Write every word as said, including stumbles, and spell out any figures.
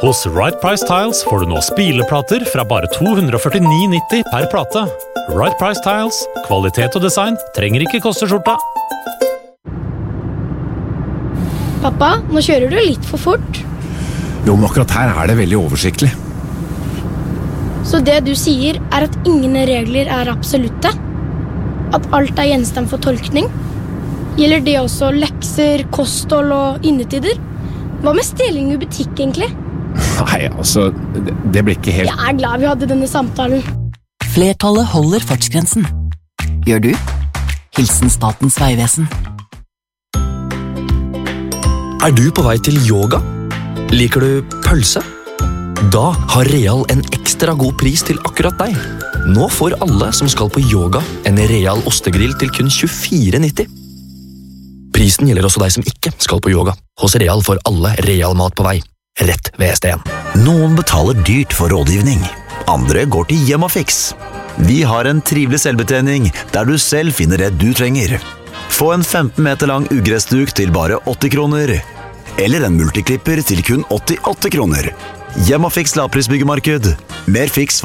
Hos Right Price Tiles får du nå spileplater fra bare to hundre førtini nitti per plate. Right Price Tiles, kvalitet og design trenger ikke koste skjorta. Pappa, nå kjører du litt for fort. Jo, men akkurat her er det veldig oversiktlig. Så det du sier er at ingen regler er absolutte? At alt er gjenstand for tolkning? Gjelder det også lekser, kosthold og innetider? Hva med stjeling i butikk egentlig? Nei, altså, det, det blir ikke helt... Jeg er glad vi hadde denne samtalen. Flertallet holder fartsgrensen. Gjør du? Hilsen Statens Vegvesen. Er du på vei til yoga? Liker du pølse? Da har Real en ekstra god pris til akkurat deg. Nå får alle som skal på yoga en Real ostegrill til kun tjuefire nitti. Prisen gjelder også deg som ikke skal på yoga. Hos Real får alle Real mat på vei. Rett ved stedet. Noen betaler dyrt for rådgivning. Andre går til Hjemmafix. Vi har en trivelig selvbetjening der du selv finner det du trenger. Få en femten meter lang ugressduk til bare åtti kroner. Eller en multiklipper til kun åttiåtte kroner. Hjemmafix lavprisbyggemarked. Mer fiks